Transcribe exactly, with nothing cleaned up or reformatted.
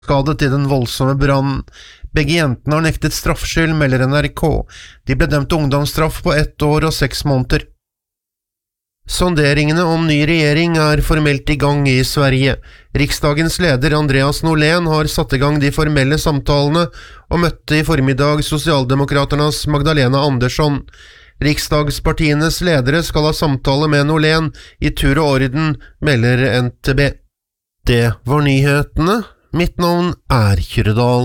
skadet i den voldsomme brannen. Begge jentene har nektet straffskyld, melder N R K. De ble dømt til ungdomsstraff på ett år og seks måneder. Sonderingene om ny regjering er formelt i gang i Sverige. Riksdagens leder Andreas Norlén har satt i gang de formelle samtalene og møtte i formiddag Socialdemokraternas Magdalena Andersson. Riksdagspartienes ledere skal ha samtale med Norlén i tur og orden, melder N T B. Det var nyhetene. Mitt navn er Kyrre Dahl.